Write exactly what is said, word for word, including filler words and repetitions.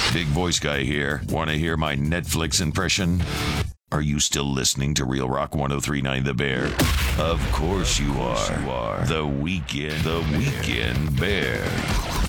Big voice guy here. Want to hear my Netflix impression? Are you still listening to Real Rock ten thirty-nine The Bear? Of course you are. The Weekend, The Weekend Bear.